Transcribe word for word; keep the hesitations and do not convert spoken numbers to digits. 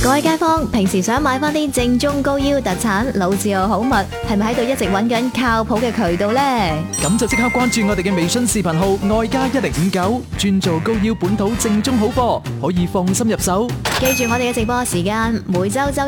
各位街坊，平時想買翻啲正宗高腰特產老字號好物，係咪喺度一直揾緊靠譜嘅渠道呢？ 咁就即刻關注我哋嘅微信視頻號愛家一零五九，專做高腰本土正宗好貨，可以放心入手。 記住我哋嘅直播時間，每周周